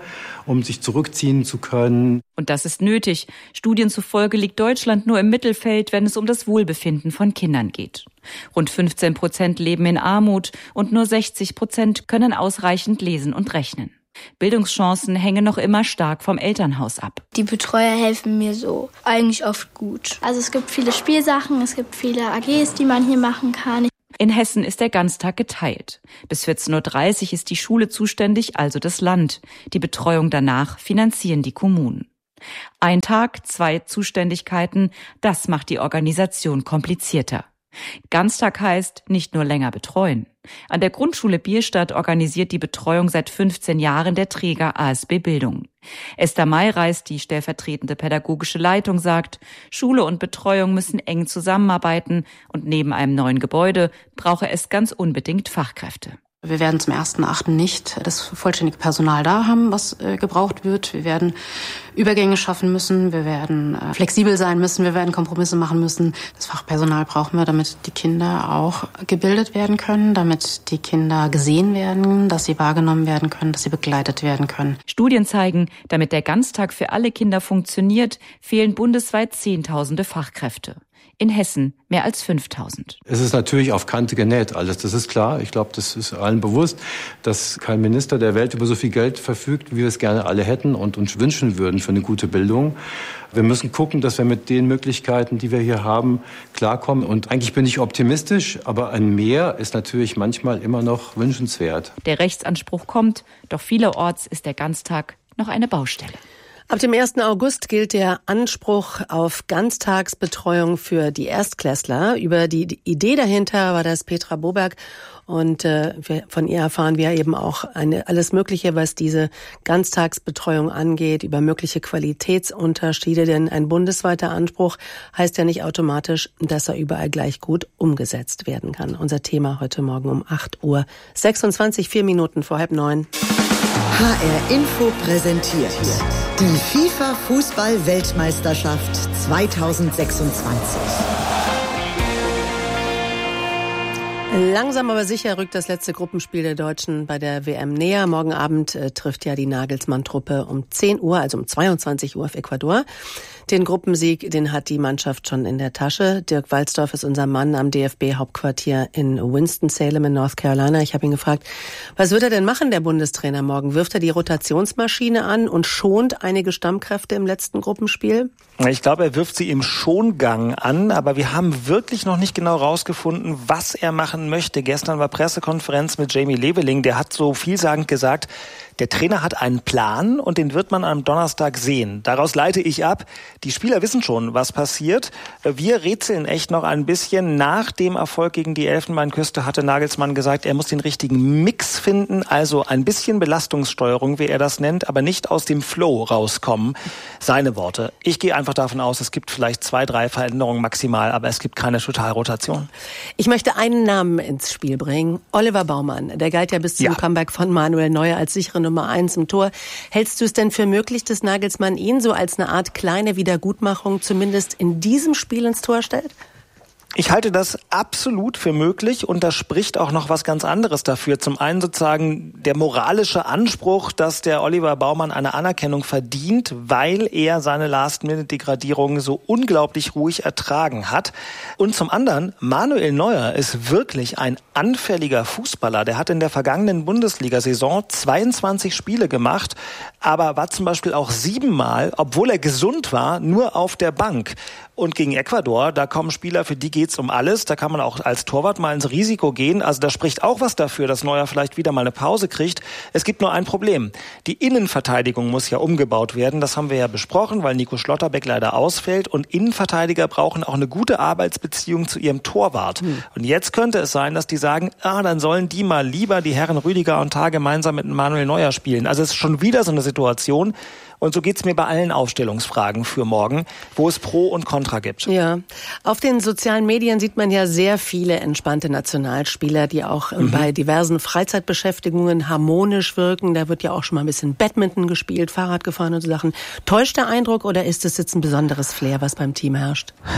um sich zurückziehen zu können. Und das ist nötig. Studien zufolge liegt Deutschland nur im Mittelfeld, wenn es um das Wohlbefinden von Kindern geht. Rund fünfzehn Prozent leben in Armut und nur sechzig Prozent können ausreichend lesen und rechnen. Bildungschancen hängen noch immer stark vom Elternhaus ab. Die Betreuer helfen mir so eigentlich oft gut. Also es gibt viele Spielsachen, es gibt viele A Gs, die man hier machen kann. In Hessen ist der Ganztag geteilt. Bis vierzehn Uhr dreißig ist die Schule zuständig, also das Land. Die Betreuung danach finanzieren die Kommunen. Ein Tag, zwei Zuständigkeiten, das macht die Organisation komplizierter. Ganztag heißt nicht nur länger betreuen. An der Grundschule Bierstadt organisiert die Betreuung seit fünfzehn Jahren der Träger A S B Bildung. Esther Mayreis, die stellvertretende pädagogische Leitung, sagt, Schule und Betreuung müssen eng zusammenarbeiten und neben einem neuen Gebäude brauche es ganz unbedingt Fachkräfte. Wir werden zum ersten Achten nicht das vollständige Personal da haben, was äh, gebraucht wird. Wir werden Übergänge schaffen müssen, wir werden äh, flexibel sein müssen, wir werden Kompromisse machen müssen. Das Fachpersonal brauchen wir, damit die Kinder auch gebildet werden können, damit die Kinder gesehen werden, dass sie wahrgenommen werden können, dass sie begleitet werden können. Studien zeigen, damit der Ganztag für alle Kinder funktioniert, fehlen bundesweit Zehntausende Fachkräfte. In Hessen mehr als fünftausend. Es ist natürlich auf Kante genäht alles, das ist klar. Ich glaube, das ist allen bewusst, dass kein Minister der Welt über so viel Geld verfügt, wie wir es gerne alle hätten und uns wünschen würden für eine gute Bildung. Wir müssen gucken, dass wir mit den Möglichkeiten, die wir hier haben, klarkommen. Und eigentlich bin ich optimistisch, aber ein Mehr ist natürlich manchmal immer noch wünschenswert. Der Rechtsanspruch kommt, doch vielerorts ist der Ganztag noch eine Baustelle. Ab dem ersten August gilt der Anspruch auf Ganztagsbetreuung für die Erstklässler. Über die Idee dahinter war das Petra Boberg und äh, wir, von ihr erfahren wir eben auch eine, alles Mögliche, was diese Ganztagsbetreuung angeht, über mögliche Qualitätsunterschiede, denn ein bundesweiter Anspruch heißt ja nicht automatisch, dass er überall gleich gut umgesetzt werden kann. Unser Thema heute Morgen um acht Uhr sechsundzwanzig, vier Minuten vor halb neun. H R Info präsentiert die FIFA-Fußball-Weltmeisterschaft zweitausendsechsundzwanzig. Langsam aber sicher rückt das letzte Gruppenspiel der Deutschen bei der W M näher. Morgen Abend äh, trifft ja die Nagelsmann-Truppe um zehn Uhr, also um zweiundzwanzig Uhr auf Ecuador. Den Gruppensieg, den hat die Mannschaft schon in der Tasche. Dirk Walzdorf ist unser Mann am D F B-Hauptquartier in Winston-Salem in North Carolina. Ich habe ihn gefragt, was wird er denn machen, der Bundestrainer morgen? Wirft er die Rotationsmaschine an und schont einige Stammkräfte im letzten Gruppenspiel? Ich glaube, er wirft sie im Schongang an, aber wir haben wirklich noch nicht genau rausgefunden, was er machen möchte. Gestern war Pressekonferenz mit Jamie Leveling, der hat so vielsagend gesagt, der Trainer hat einen Plan und den wird man am Donnerstag sehen. Daraus leite ich ab, die Spieler wissen schon, was passiert. Wir rätseln echt noch ein bisschen. Nach dem Erfolg gegen die Elfenbeinküste hatte Nagelsmann gesagt, er muss den richtigen Mix finden, also ein bisschen Belastungssteuerung, wie er das nennt, aber nicht aus dem Flow rauskommen. Seine Worte. Ich gehe einfach davon aus, es gibt vielleicht zwei, drei Veränderungen maximal, aber es gibt keine Totalrotation. Ich möchte einen Namen ins Spiel bringen. Oliver Baumann. Der galt ja bis zum ja. Comeback von Manuel Neuer als sichere Nummer eins im Tor. Hältst du es denn für möglich, dass Nagelsmann ihn so als eine Art kleine Wiedergutmachung zumindest in diesem Spiel ins Tor stellt? Ich halte das absolut für möglich und da spricht auch noch was ganz anderes dafür. Zum einen sozusagen der moralische Anspruch, dass der Oliver Baumann eine Anerkennung verdient, weil er seine Last-Minute-Degradierung so unglaublich ruhig ertragen hat. Und zum anderen, Manuel Neuer ist wirklich ein anfälliger Fußballer. Der hat in der vergangenen Bundesliga-Saison zweiundzwanzig Spiele gemacht, aber war zum Beispiel auch siebenmal, obwohl er gesund war, nur auf der Bank. Und gegen Ecuador, da kommen Spieler, für die geht's um alles. Da kann man auch als Torwart mal ins Risiko gehen. Also da spricht auch was dafür, dass Neuer vielleicht wieder mal eine Pause kriegt. Es gibt nur ein Problem. Die Innenverteidigung muss ja umgebaut werden. Das haben wir ja besprochen, weil Nico Schlotterbeck leider ausfällt. Und Innenverteidiger brauchen auch eine gute Arbeitsbeziehung zu ihrem Torwart. Hm. Und jetzt könnte es sein, dass die sagen, ah, dann sollen die mal lieber, die Herren Rüdiger und Tah, gemeinsam mit Manuel Neuer spielen. Also es ist schon wieder so eine Situation. Und so geht's mir bei allen Aufstellungsfragen für morgen, wo es Pro und Contra gibt. Ja, auf den sozialen Medien sieht man ja sehr viele entspannte Nationalspieler, die auch mhm. bei diversen Freizeitbeschäftigungen harmonisch wirken. Da wird ja auch schon mal ein bisschen Badminton gespielt, Fahrrad gefahren und so Sachen. Täuscht der Eindruck oder ist es jetzt ein besonderes Flair, was beim Team herrscht?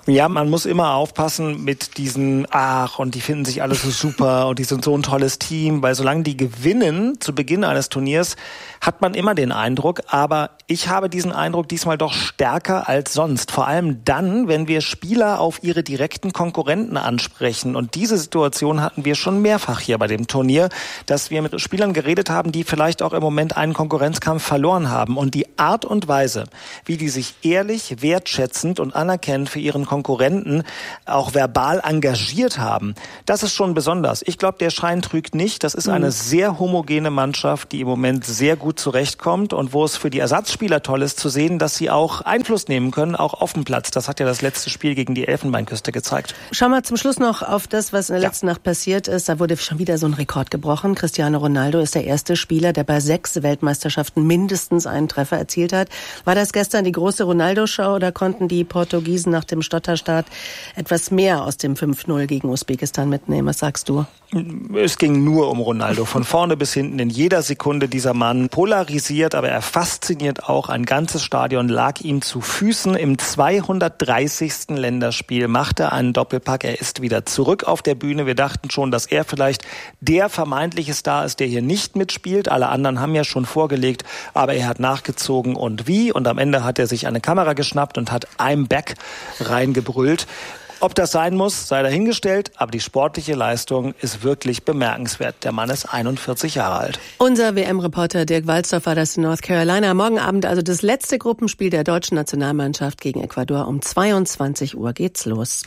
Ja, man muss immer aufpassen mit diesen, ach, und die finden sich alle so super und die sind so ein tolles Team, weil solange die gewinnen zu Beginn eines Turniers, hat man immer den Eindruck, aber ich habe diesen Eindruck diesmal doch stärker als sonst. Vor allem dann, wenn wir Spieler auf ihre direkten Konkurrenten ansprechen. Und diese Situation hatten wir schon mehrfach hier bei dem Turnier, dass wir mit Spielern geredet haben, die vielleicht auch im Moment einen Konkurrenzkampf verloren haben. Und die Art und Weise, wie die sich ehrlich, wertschätzend und anerkennend für ihren Konkurrenten auch verbal engagiert haben, das ist schon besonders. Ich glaube, der Schein trügt nicht. Das ist eine sehr homogene Mannschaft, die im Moment sehr gut zurechtkommt und wo es für die Ersatzspieler toll ist zu sehen, dass sie auch Einfluss nehmen können, auch auf dem Platz. Das hat ja das letzte Spiel gegen die Elfenbeinküste gezeigt. Schauen wir zum Schluss noch auf das, was in der letzten ja. Nacht passiert ist. Da wurde schon wieder so ein Rekord gebrochen. Cristiano Ronaldo ist der erste Spieler, der bei sechs Weltmeisterschaften mindestens einen Treffer erzielt hat. War das gestern die große Ronaldo-Show oder konnten die Portugiesen nach dem Stotterstart etwas mehr aus dem fünf null gegen Usbekistan mitnehmen? Was sagst du? Es ging nur um Ronaldo. Von vorne bis hinten in jeder Sekunde dieser Mann polarisiert, aber er fasziniert auch. Ein ganzes Stadion lag ihm zu Füßen. Im zweihundertdreißigsten Länderspiel machte er einen Doppelpack. Er ist wieder zurück auf der Bühne. Wir dachten schon, dass er vielleicht der vermeintliche Star ist, der hier nicht mitspielt. Alle anderen haben ja schon vorgelegt, aber er hat nachgezogen und wie. Und am Ende hat er sich eine Kamera geschnappt und hat I'm back reingebrüllt. Ob das sein muss, sei dahingestellt, aber die sportliche Leistung ist wirklich bemerkenswert. Der Mann ist einundvierzig Jahre alt. Unser W M-Reporter Dirk Walzdorf war das in North Carolina. Morgen Abend also das letzte Gruppenspiel der deutschen Nationalmannschaft gegen Ecuador. Um zweiundzwanzig Uhr geht's los.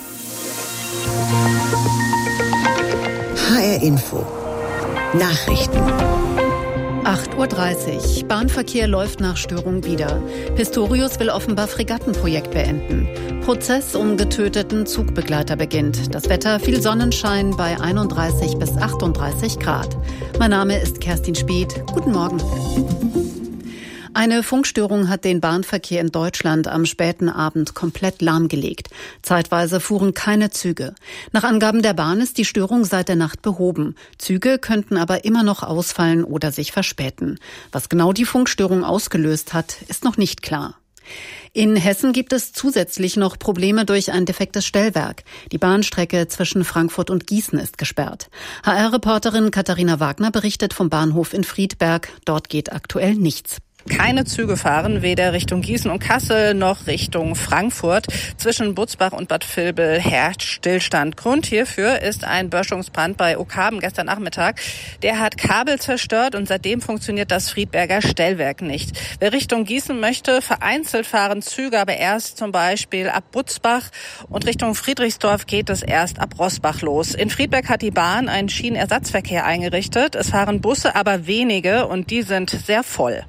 H R Info. Nachrichten. acht Uhr dreißig. Bahnverkehr läuft nach Störung wieder. Pistorius will offenbar Fregattenprojekt beenden. Prozess um getöteten Zugbegleiter beginnt. Das Wetter viel Sonnenschein bei einunddreißig bis achtunddreißig Grad. Mein Name ist Kerstin Speth. Guten Morgen. Eine Funkstörung hat den Bahnverkehr in Deutschland am späten Abend komplett lahmgelegt. Zeitweise fuhren keine Züge. Nach Angaben der Bahn ist die Störung seit der Nacht behoben. Züge könnten aber immer noch ausfallen oder sich verspäten. Was genau die Funkstörung ausgelöst hat, ist noch nicht klar. In Hessen gibt es zusätzlich noch Probleme durch ein defektes Stellwerk. Die Bahnstrecke zwischen Frankfurt und Gießen ist gesperrt. H R-Reporterin Katharina Wagner berichtet vom Bahnhof in Friedberg. Dort geht aktuell nichts. Keine Züge fahren, weder Richtung Gießen und Kassel noch Richtung Frankfurt. Zwischen Butzbach und Bad Vilbel herrscht Stillstand. Grund hierfür ist ein Böschungsbrand bei Ockhaben gestern Nachmittag. Der hat Kabel zerstört und seitdem funktioniert das Friedberger Stellwerk nicht. Wer Richtung Gießen möchte, vereinzelt fahren Züge, aber erst zum Beispiel ab Butzbach, und Richtung Friedrichsdorf geht es erst ab Roßbach los. In Friedberg hat die Bahn einen Schienenersatzverkehr eingerichtet. Es fahren Busse, aber wenige, und die sind sehr voll.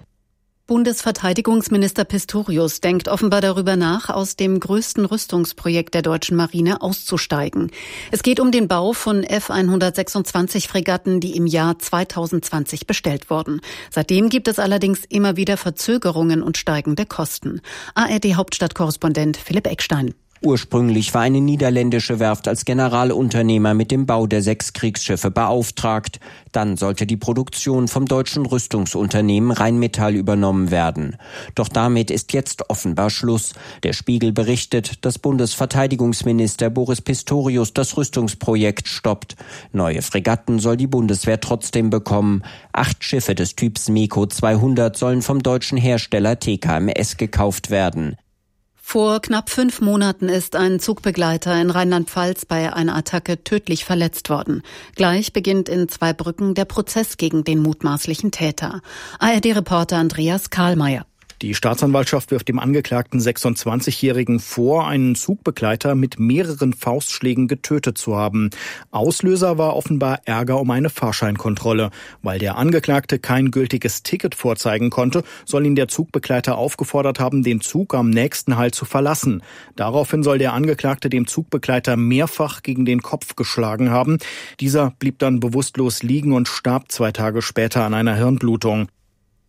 Bundesverteidigungsminister Pistorius denkt offenbar darüber nach, aus dem größten Rüstungsprojekt der deutschen Marine auszusteigen. Es geht um den Bau von F hundertsechsundzwanzig Fregatten, die im Jahr zweitausendzwanzig bestellt wurden. Seitdem gibt es allerdings immer wieder Verzögerungen und steigende Kosten. A R D-Hauptstadtkorrespondent Philipp Eckstein. Ursprünglich war eine niederländische Werft als Generalunternehmer mit dem Bau der sechs Kriegsschiffe beauftragt. Dann sollte die Produktion vom deutschen Rüstungsunternehmen Rheinmetall übernommen werden. Doch damit ist jetzt offenbar Schluss. Der Spiegel berichtet, dass Bundesverteidigungsminister Boris Pistorius das Rüstungsprojekt stoppt. Neue Fregatten soll die Bundeswehr trotzdem bekommen. Acht Schiffe des Typs MEKO zweihundert sollen vom deutschen Hersteller T K M S gekauft werden. Vor knapp fünf Monaten ist ein Zugbegleiter in Rheinland-Pfalz bei einer Attacke tödlich verletzt worden. Gleich beginnt in Zweibrücken der Prozess gegen den mutmaßlichen Täter. A R D-Reporter Andreas Karlmeier. Die Staatsanwaltschaft wirft dem Angeklagten sechsundzwanzigjährigen vor, einen Zugbegleiter mit mehreren Faustschlägen getötet zu haben. Auslöser war offenbar Ärger um eine Fahrscheinkontrolle. Weil der Angeklagte kein gültiges Ticket vorzeigen konnte, soll ihn der Zugbegleiter aufgefordert haben, den Zug am nächsten Halt zu verlassen. Daraufhin soll der Angeklagte dem Zugbegleiter mehrfach gegen den Kopf geschlagen haben. Dieser blieb dann bewusstlos liegen und starb zwei Tage später an einer Hirnblutung.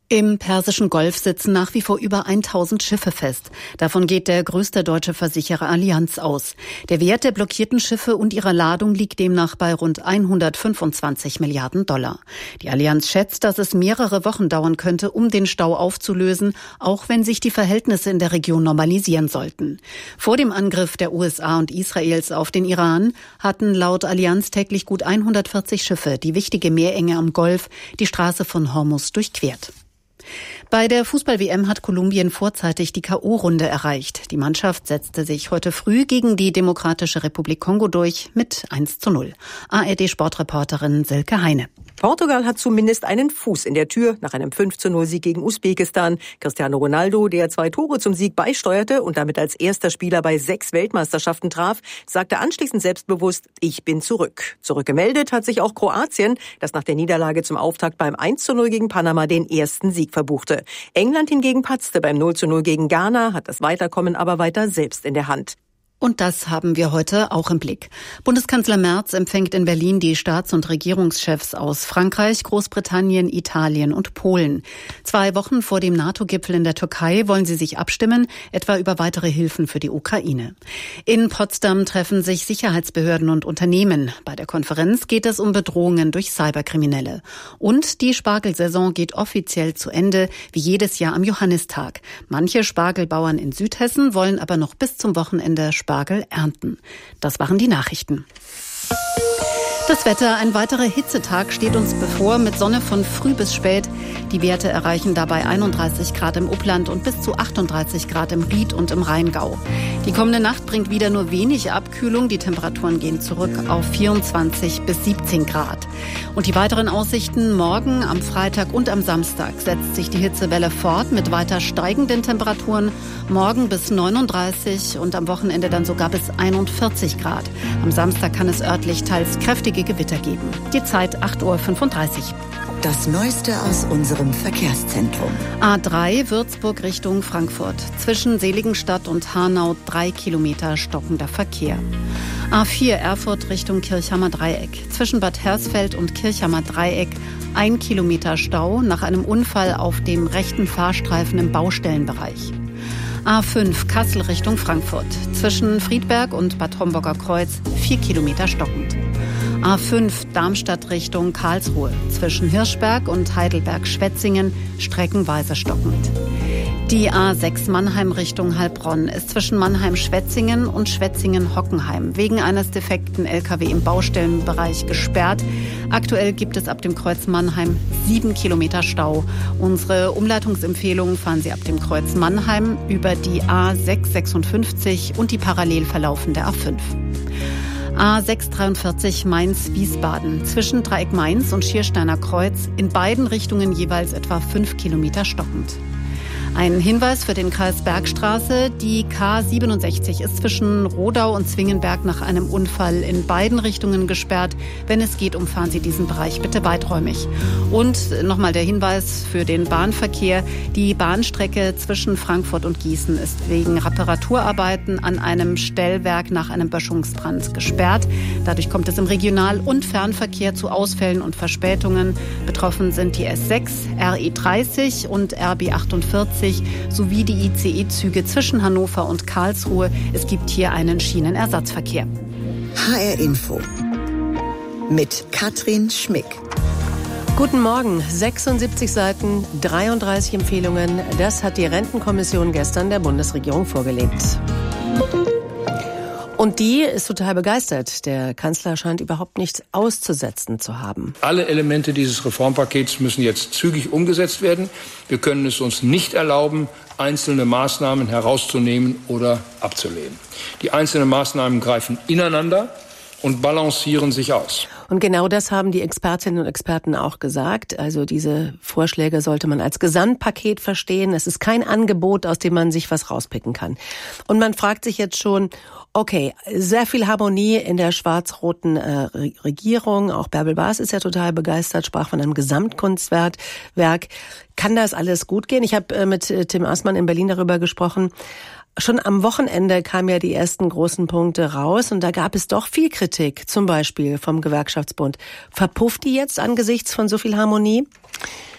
Im Persischen Golf sitzen nach wie vor über tausend Schiffe fest. Davon geht der größte deutsche Versicherer Allianz aus. Der Wert der blockierten Schiffe und ihrer Ladung liegt demnach bei rund hundertfünfundzwanzig Milliarden Dollar. Die Allianz schätzt, dass es mehrere Wochen dauern könnte, um den Stau aufzulösen, auch wenn sich die Verhältnisse in der Region normalisieren sollten. Vor dem Angriff der U S A und Israels auf den Iran hatten laut Allianz täglich gut hundertvierzig Schiffe die wichtige Meerenge am Golf, die Straße von Hormuz, durchquert. Bei der Fußball-W M hat Kolumbien vorzeitig die K O-Runde erreicht. Die Mannschaft setzte sich heute früh gegen die Demokratische Republik Kongo durch mit eins zu null. A R D-Sportreporterin Silke Heine. Portugal hat zumindest einen Fuß in der Tür nach einem fünf zu null Sieg gegen Usbekistan. Cristiano Ronaldo, der zwei Tore zum Sieg beisteuerte und damit als erster Spieler bei sechs Weltmeisterschaften traf, sagte anschließend selbstbewusst, ich bin zurück. Zurückgemeldet hat sich auch Kroatien, das nach der Niederlage zum Auftakt beim eins zu null gegen Panama den ersten Sieg verbuchte. England hingegen patzte beim null zu null gegen Ghana, hat das Weiterkommen aber weiter selbst in der Hand. Und das haben wir heute auch im Blick. Bundeskanzler Merz empfängt in Berlin die Staats- und Regierungschefs aus Frankreich, Großbritannien, Italien und Polen. Zwei Wochen vor dem NATO-Gipfel in der Türkei wollen sie sich abstimmen, etwa über weitere Hilfen für die Ukraine. In Potsdam treffen sich Sicherheitsbehörden und Unternehmen. Bei der Konferenz geht es um Bedrohungen durch Cyberkriminelle. Und die Spargelsaison geht offiziell zu Ende, wie jedes Jahr am Johannistag. Manche Spargelbauern in Südhessen wollen aber noch bis zum Wochenende Spargel ernten. Das waren die Nachrichten. Das Wetter, ein weiterer Hitzetag steht uns bevor mit Sonne von früh bis spät. Die Werte erreichen dabei einunddreißig Grad im Upland und bis zu achtunddreißig Grad im Ried und im Rheingau. Die kommende Nacht bringt wieder nur wenig Abkühlung. Die Temperaturen gehen zurück auf vierundzwanzig bis siebzehn Grad. Und die weiteren Aussichten: morgen, am Freitag und am Samstag setzt sich die Hitzewelle fort mit weiter steigenden Temperaturen. Morgen bis neununddreißig und am Wochenende dann sogar bis einundvierzig Grad. Am Samstag kann es örtlich teils kräftige Gewitter geben. Die Zeit acht Uhr fünfunddreißig. Das Neueste aus unserem Verkehrszentrum. A drei Würzburg Richtung Frankfurt. Zwischen Seligenstadt und Hanau drei Kilometer stockender Verkehr. A vier Erfurt Richtung Kirchhammer Dreieck. Zwischen Bad Hersfeld und Kirchhammer Dreieck ein Kilometer Stau nach einem Unfall auf dem rechten Fahrstreifen im Baustellenbereich. A fünf Kassel Richtung Frankfurt. Zwischen Friedberg und Bad Homburger Kreuz vier Kilometer stockend. A fünf Darmstadt Richtung Karlsruhe. Zwischen Hirschberg und Heidelberg-Schwetzingen streckenweise stockend. Die A sechs Mannheim Richtung Heilbronn ist zwischen Mannheim-Schwetzingen und Schwetzingen-Hockenheim wegen eines defekten L K W im Baustellenbereich gesperrt. Aktuell gibt es ab dem Kreuz Mannheim sieben Kilometer Stau. Unsere Umleitungsempfehlungen fahren Sie ab dem Kreuz Mannheim über die A sechs sechsundfünfzig und die parallel verlaufende A fünf. A sechs dreiundvierzig Mainz-Wiesbaden. Zwischen Dreieck Mainz und Schiersteiner Kreuz in beiden Richtungen jeweils etwa fünf Kilometer stockend. Ein Hinweis für den Kreis Bergstraße. Die K siebenundsechzig ist zwischen Rodau und Zwingenberg nach einem Unfall in beiden Richtungen gesperrt. Wenn es geht, umfahren Sie diesen Bereich bitte weiträumig. Und nochmal der Hinweis für den Bahnverkehr. Die Bahnstrecke zwischen Frankfurt und Gießen ist wegen Reparaturarbeiten an einem Stellwerk nach einem Böschungsbrand gesperrt. Dadurch kommt es im Regional- und Fernverkehr zu Ausfällen und Verspätungen. Betroffen sind die S sechs, R E dreißig und R B achtundvierzig sowie die I C E-Züge zwischen Hannover und Karlsruhe. Es gibt hier einen Schienenersatzverkehr. H R Info mit Katrin Schmick. Guten Morgen. sechsundsiebzig Seiten, dreiunddreißig Empfehlungen. Das hat die Rentenkommission gestern der Bundesregierung vorgelegt. Und die ist total begeistert. Der Kanzler scheint überhaupt nichts auszusetzen zu haben. Alle Elemente dieses Reformpakets müssen jetzt zügig umgesetzt werden. Wir können es uns nicht erlauben, einzelne Maßnahmen herauszunehmen oder abzulehnen. Die einzelnen Maßnahmen greifen ineinander und balancieren sich aus. Und genau das haben die Expertinnen und Experten auch gesagt. Also diese Vorschläge sollte man als Gesamtpaket verstehen. Es ist kein Angebot, aus dem man sich was rauspicken kann. Und man fragt sich jetzt schon, okay, sehr viel Harmonie in der schwarz-roten äh, Regierung. Auch Bärbel Baas ist ja total begeistert, sprach von einem Gesamtkunstwerk. Kann das alles gut gehen? Ich habe äh, mit äh, Tim Aßmann in Berlin darüber gesprochen. Schon am Wochenende kamen ja die ersten großen Punkte raus und da gab es doch viel Kritik, zum Beispiel vom Gewerkschaftsbund. Verpufft die jetzt angesichts von so viel Harmonie?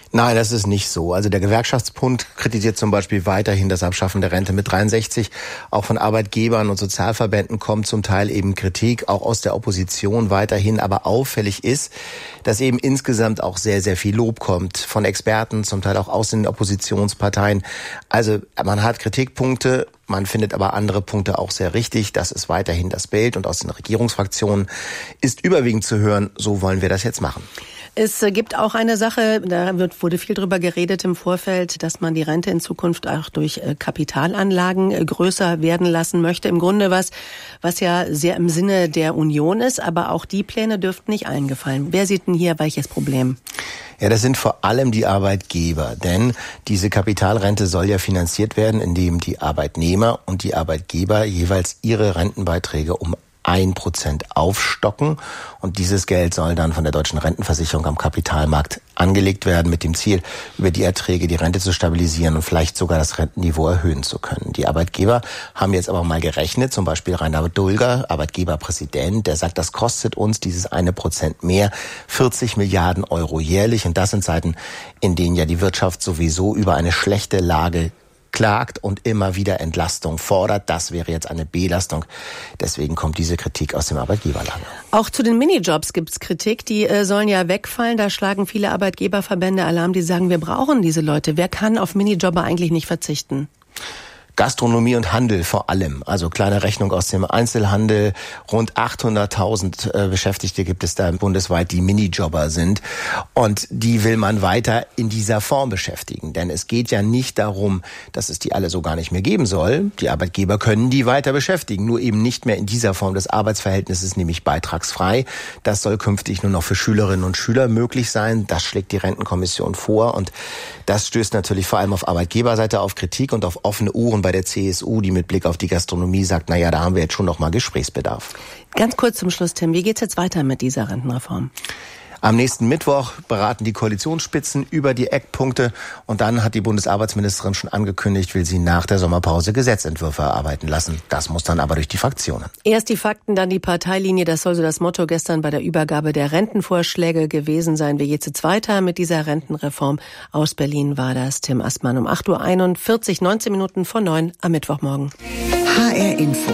Nein, das ist nicht so. Also der Gewerkschaftsbund kritisiert zum Beispiel weiterhin das Abschaffen der Rente mit dreiundsechzig. Auch von Arbeitgebern und Sozialverbänden kommt zum Teil eben Kritik, auch aus der Opposition weiterhin. Aber auffällig ist, dass eben insgesamt auch sehr, sehr viel Lob kommt von Experten, zum Teil auch aus den Oppositionsparteien. Also man hat Kritikpunkte. Man findet aber andere Punkte auch sehr richtig. Das ist weiterhin das Bild. Und aus den Regierungsfraktionen ist überwiegend zu hören, so wollen wir das jetzt machen. Es gibt auch eine Sache, da wird, wurde viel drüber geredet im Vorfeld, dass man die Rente in Zukunft auch durch Kapitalanlagen größer werden lassen möchte. Im Grunde was, was ja sehr im Sinne der Union ist, aber auch die Pläne dürften nicht allen gefallen. Wer sieht denn hier welches Problem? Ja, das sind vor allem die Arbeitgeber, denn diese Kapitalrente soll ja finanziert werden, indem die Arbeitnehmer und die Arbeitgeber jeweils ihre Rentenbeiträge um ein Prozent aufstocken. Und dieses Geld soll dann von der deutschen Rentenversicherung am Kapitalmarkt angelegt werden, mit dem Ziel, über die Erträge die Rente zu stabilisieren und vielleicht sogar das Rentenniveau erhöhen zu können. Die Arbeitgeber haben jetzt aber mal gerechnet, zum Beispiel Rainer Dulger, Arbeitgeberpräsident, der sagt, das kostet uns dieses eine Prozent mehr, vierzig Milliarden Euro jährlich. Und das in Zeiten, in denen ja die Wirtschaft sowieso über eine schlechte Lage klagt und immer wieder Entlastung fordert. Das wäre jetzt eine Belastung. Deswegen kommt diese Kritik aus dem Arbeitgeberlager. Auch zu den Minijobs gibt es Kritik. Die äh, sollen ja wegfallen. Da schlagen viele Arbeitgeberverbände Alarm, die sagen, wir brauchen diese Leute. Wer kann auf Minijobber eigentlich nicht verzichten? Gastronomie und Handel vor allem. Also kleine Rechnung aus dem Einzelhandel. Rund achthunderttausend äh, Beschäftigte gibt es da bundesweit, die Minijobber sind. Und die will man weiter in dieser Form beschäftigen. Denn es geht ja nicht darum, dass es die alle so gar nicht mehr geben soll. Die Arbeitgeber können die weiter beschäftigen. Nur eben nicht mehr in dieser Form des Arbeitsverhältnisses, nämlich beitragsfrei. Das soll künftig nur noch für Schülerinnen und Schüler möglich sein. Das schlägt die Rentenkommission vor. Und das stößt natürlich vor allem auf Arbeitgeberseite auf Kritik und auf offene Ohren bei der C S U, die mit Blick auf die Gastronomie sagt, naja, da haben wir jetzt schon noch mal Gesprächsbedarf. Ganz kurz zum Schluss, Tim, wie geht's jetzt weiter mit dieser Rentenreform? Am nächsten Mittwoch beraten die Koalitionsspitzen über die Eckpunkte und dann hat die Bundesarbeitsministerin schon angekündigt, will sie nach der Sommerpause Gesetzentwürfe erarbeiten lassen. Das muss dann aber durch die Fraktionen. Erst die Fakten, dann die Parteilinie. Das soll so das Motto gestern bei der Übergabe der Rentenvorschläge gewesen sein. Wie geht's jetzt weiter mit dieser Rentenreform? Aus Berlin war das Tim Astmann um acht Uhr einundvierzig, neunzehn Minuten vor neun am Mittwochmorgen. H R Info.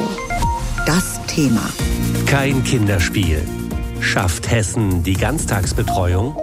Das Thema. Kein Kinderspiel. Schafft Hessen die Ganztagsbetreuung?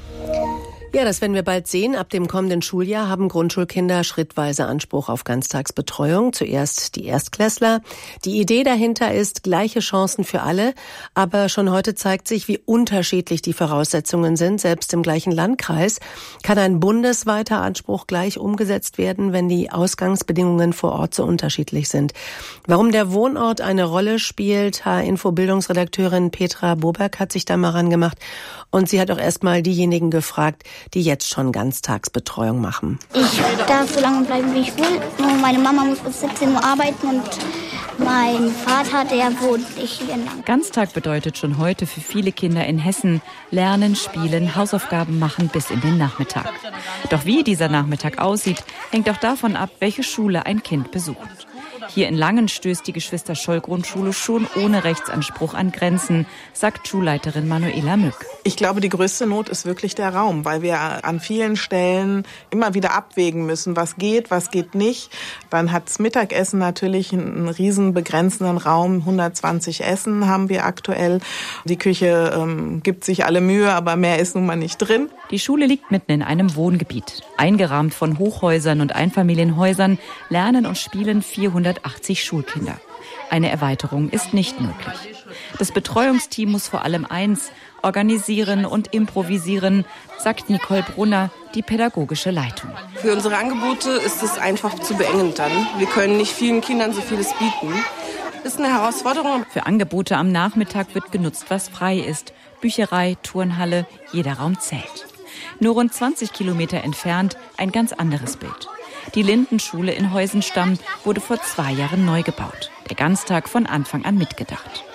Ja, das werden wir bald sehen. Ab dem kommenden Schuljahr haben Grundschulkinder schrittweise Anspruch auf Ganztagsbetreuung. Zuerst die Erstklässler. Die Idee dahinter ist gleiche Chancen für alle. Aber schon heute zeigt sich, wie unterschiedlich die Voraussetzungen sind. Selbst im gleichen Landkreis kann ein bundesweiter Anspruch gleich umgesetzt werden, wenn die Ausgangsbedingungen vor Ort so unterschiedlich sind. Warum der Wohnort eine Rolle spielt, H R-Info-Bildungsredakteurin Petra Boberg hat sich da mal rangemacht. Und sie hat auch erst mal diejenigen gefragt, die jetzt schon Ganztagsbetreuung machen. Ich darf so lange bleiben, wie ich will. Nur meine Mama muss bis siebzehn Uhr arbeiten und mein Vater, der wohnt nicht hier lang. Ganztag bedeutet schon heute für viele Kinder in Hessen lernen, spielen, Hausaufgaben machen bis in den Nachmittag. Doch wie dieser Nachmittag aussieht, hängt auch davon ab, welche Schule ein Kind besucht. Hier in Langen stößt die Geschwister-Scholl-Grundschule schon ohne Rechtsanspruch an Grenzen, sagt Schulleiterin Manuela Mück. Ich glaube, die größte Not ist wirklich der Raum, weil wir an vielen Stellen immer wieder abwägen müssen, was geht, was geht nicht. Dann hat das Mittagessen natürlich einen riesen begrenzenden Raum, hundertzwanzig Essen haben wir aktuell. Die Küche ähm, gibt sich alle Mühe, aber mehr ist nun mal nicht drin. Die Schule liegt mitten in einem Wohngebiet. Eingerahmt von Hochhäusern und Einfamilienhäusern lernen und spielen vierhundertachtzig Schulkinder. Eine Erweiterung ist nicht möglich. Das Betreuungsteam muss vor allem eins, organisieren und improvisieren, sagt Nicole Brunner, die pädagogische Leitung. Für unsere Angebote ist es einfach zu beengend dann. Wir können nicht vielen Kindern so vieles bieten. Das ist eine Herausforderung. Für Angebote am Nachmittag wird genutzt, was frei ist. Bücherei, Turnhalle, jeder Raum zählt. Nur rund zwanzig Kilometer entfernt ein ganz anderes Bild. Die Lindenschule in Heusenstamm wurde vor zwei Jahren neu gebaut. Der Ganztag von Anfang an mitgedacht.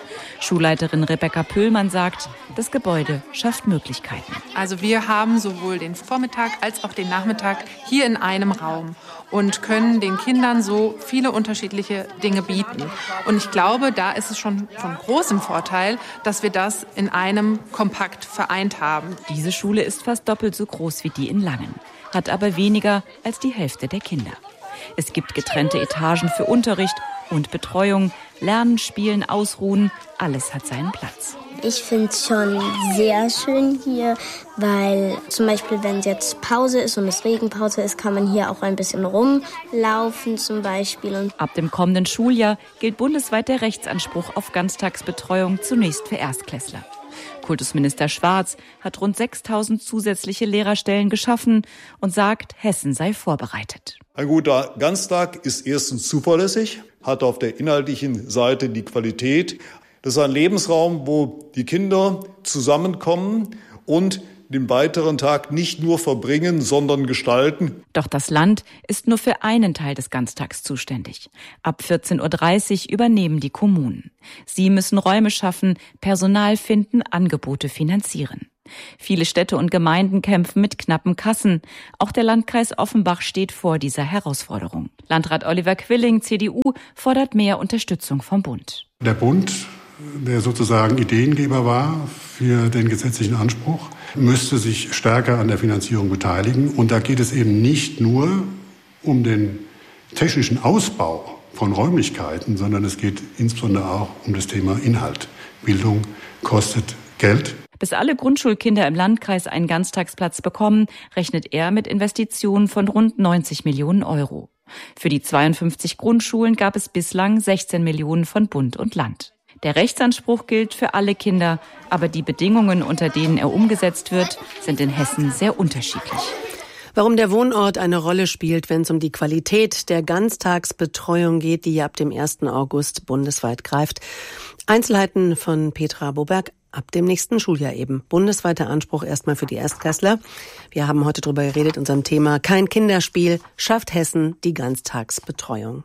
Schulleiterin Rebecca Pöhlmann sagt, das Gebäude schafft Möglichkeiten. Also wir haben sowohl den Vormittag als auch den Nachmittag hier in einem Raum und können den Kindern so viele unterschiedliche Dinge bieten. Und ich glaube, da ist es schon von großem Vorteil, dass wir das in einem Kompakt vereint haben. Diese Schule ist fast doppelt so groß wie die in Langen, hat aber weniger als die Hälfte der Kinder. Es gibt getrennte Etagen für Unterricht und Betreuung, Lernen, Spielen, Ausruhen, alles hat seinen Platz. Ich finde es schon sehr schön hier, weil zum Beispiel, wenn jetzt Pause ist und es Regenpause ist, kann man hier auch ein bisschen rumlaufen zum Beispiel. Und ab dem kommenden Schuljahr gilt bundesweit der Rechtsanspruch auf Ganztagsbetreuung zunächst für Erstklässler. Kultusminister Schwarz hat rund sechstausend zusätzliche Lehrerstellen geschaffen und sagt, Hessen sei vorbereitet. Ein guter Ganztag ist erstens zuverlässig, hat auf der inhaltlichen Seite die Qualität. Das ist ein Lebensraum, wo die Kinder zusammenkommen und den weiteren Tag nicht nur verbringen, sondern gestalten. Doch das Land ist nur für einen Teil des Ganztags zuständig. Ab vierzehn Uhr dreißig übernehmen die Kommunen. Sie müssen Räume schaffen, Personal finden, Angebote finanzieren. Viele Städte und Gemeinden kämpfen mit knappen Kassen. Auch der Landkreis Offenbach steht vor dieser Herausforderung. Landrat Oliver Quilling, C D U, fordert mehr Unterstützung vom Bund. Der Bund, der sozusagen Ideengeber war für den gesetzlichen Anspruch, müsste sich stärker an der Finanzierung beteiligen. Und da geht es eben nicht nur um den technischen Ausbau von Räumlichkeiten, sondern es geht insbesondere auch um das Thema Inhalt. Bildung kostet Geld. Bis alle Grundschulkinder im Landkreis einen Ganztagsplatz bekommen, rechnet er mit Investitionen von rund neunzig Millionen Euro. Für die zweiundfünfzig Grundschulen gab es bislang sechzehn Millionen von Bund und Land. Der Rechtsanspruch gilt für alle Kinder, aber die Bedingungen, unter denen er umgesetzt wird, sind in Hessen sehr unterschiedlich. Warum der Wohnort eine Rolle spielt, wenn es um die Qualität der Ganztagsbetreuung geht, die ab dem ersten August bundesweit greift. Einzelheiten von Petra Boberg. Ab dem nächsten Schuljahr eben. Bundesweiter Anspruch erstmal für die Erstklässler. Wir haben heute darüber geredet, unserem Thema Kein Kinderspiel, schafft Hessen die Ganztagsbetreuung.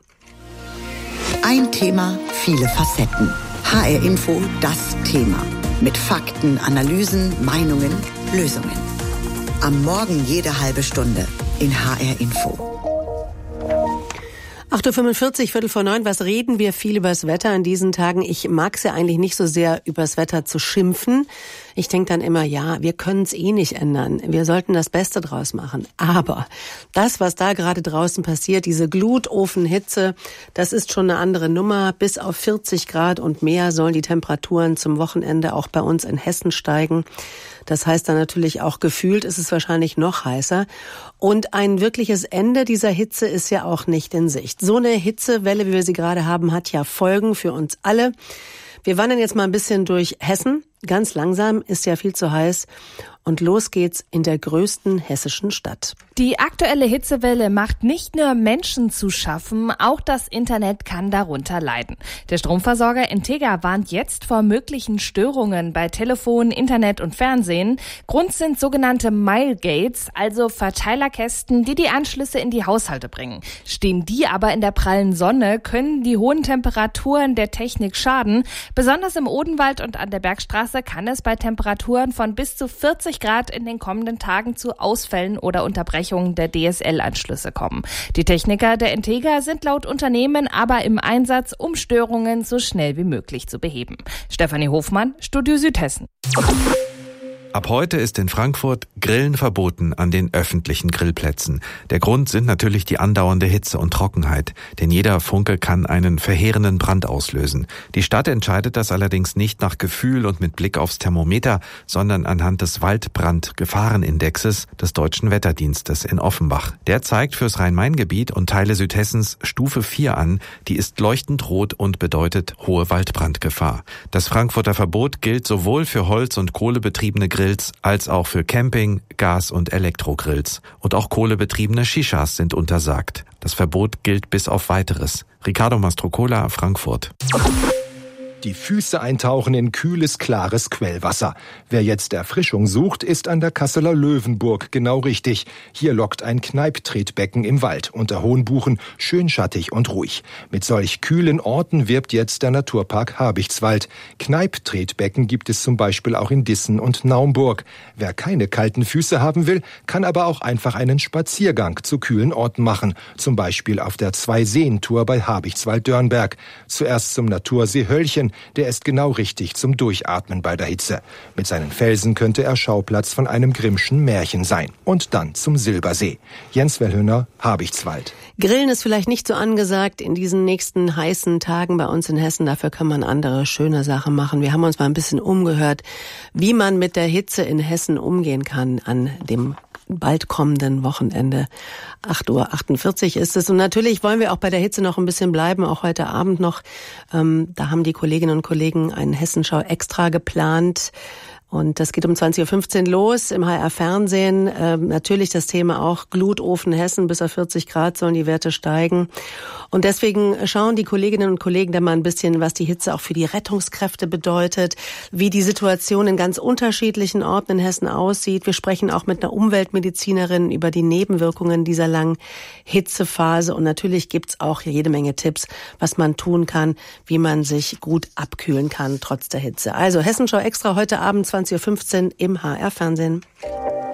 Ein Thema, viele Facetten. H R Info, das Thema. Mit Fakten, Analysen, Meinungen, Lösungen. Am Morgen jede halbe Stunde in H R Info. acht Uhr fünfundvierzig, Viertel vor neun. Was reden wir viel übers Wetter in diesen Tagen? Ich mag es ja eigentlich nicht so sehr, übers Wetter zu schimpfen. Ich denke dann immer, ja, wir können es eh nicht ändern. Wir sollten das Beste draus machen. Aber das, was da gerade draußen passiert, diese Glutofenhitze, das ist schon eine andere Nummer. Bis auf vierzig Grad und mehr sollen die Temperaturen zum Wochenende auch bei uns in Hessen steigen. Das heißt dann natürlich auch, gefühlt ist es wahrscheinlich noch heißer. Und ein wirkliches Ende dieser Hitze ist ja auch nicht in Sicht. So eine Hitzewelle, wie wir sie gerade haben, hat ja Folgen für uns alle. Wir wandern jetzt mal ein bisschen durch Hessen. Ganz langsam, ist ja viel zu heiß. Und los geht's in der größten hessischen Stadt. Die aktuelle Hitzewelle macht nicht nur Menschen zu schaffen, auch das Internet kann darunter leiden. Der Stromversorger Integra warnt jetzt vor möglichen Störungen bei Telefon, Internet und Fernsehen. Grund sind sogenannte Milegates, also Verteilerkästen, die die Anschlüsse in die Haushalte bringen. Stehen die aber in der prallen Sonne, können die hohen Temperaturen der Technik schaden. Besonders im Odenwald und an der Bergstraße kann es bei Temperaturen von bis zu vierzig Grad in den kommenden Tagen zu Ausfällen oder Unterbrechungen der D S L-Anschlüsse kommen. Die Techniker der Integra sind laut Unternehmen aber im Einsatz, um Störungen so schnell wie möglich zu beheben. Stefanie Hofmann, Studio Südhessen. Ab heute ist in Frankfurt Grillen verboten an den öffentlichen Grillplätzen. Der Grund sind natürlich die andauernde Hitze und Trockenheit, denn jeder Funke kann einen verheerenden Brand auslösen. Die Stadt entscheidet das allerdings nicht nach Gefühl und mit Blick aufs Thermometer, sondern anhand des Waldbrandgefahrenindexes des Deutschen Wetterdienstes in Offenbach. Der zeigt fürs Rhein-Main-Gebiet und Teile Südhessens Stufe vier an, die ist leuchtend rot und bedeutet hohe Waldbrandgefahr. Das Frankfurter Verbot gilt sowohl für Holz- und kohlebetriebene Grillen als auch für Camping-, Gas- und Elektrogrills. Und auch kohlebetriebene Shishas sind untersagt. Das Verbot gilt bis auf Weiteres. Ricardo Mastrocola, Frankfurt. Die Füße eintauchen in kühles, klares Quellwasser. Wer jetzt Erfrischung sucht, ist an der Kasseler Löwenburg genau richtig. Hier lockt ein Kneipptretbecken im Wald unter hohen Buchen, schön schattig und ruhig. Mit solch kühlen Orten wirbt jetzt der Naturpark Habichtswald. Kneipptretbecken gibt es zum Beispiel auch in Dissen und Naumburg. Wer keine kalten Füße haben will, kann aber auch einfach einen Spaziergang zu kühlen Orten machen. Zum Beispiel auf der Zwei-Seen-Tour bei Habichtswald-Dörnberg. Zuerst zum Natursee Höllchen. Der ist genau richtig zum Durchatmen bei der Hitze. Mit seinen Felsen könnte er Schauplatz von einem Grimmschen Märchen sein. Und dann zum Silbersee. Jens Wellhöhner, Habichtswald. Grillen ist vielleicht nicht so angesagt in diesen nächsten heißen Tagen bei uns in Hessen. Dafür kann man andere schöne Sachen machen. Wir haben uns mal ein bisschen umgehört, wie man mit der Hitze in Hessen umgehen kann an dem bald kommenden Wochenende. acht Uhr achtundvierzig ist es. Und natürlich wollen wir auch bei der Hitze noch ein bisschen bleiben, auch heute Abend noch. Ähm, da haben die Kolleginnen und Kollegen einen Hessenschau extra geplant. Und das geht um zwanzig Uhr fünfzehn los im H R-Fernsehen. Ähm, natürlich das Thema auch Glutofen Hessen. Bis auf vierzig Grad sollen die Werte steigen. Und deswegen schauen die Kolleginnen und Kollegen da mal ein bisschen, was die Hitze auch für die Rettungskräfte bedeutet, wie die Situation in ganz unterschiedlichen Orten in Hessen aussieht. Wir sprechen auch mit einer Umweltmedizinerin über die Nebenwirkungen dieser langen Hitzephase. Und natürlich gibt's auch jede Menge Tipps, was man tun kann, wie man sich gut abkühlen kann trotz der Hitze. Also Hessenschau extra heute Abend zwanzig Uhr fünfzehn im H R-Fernsehen.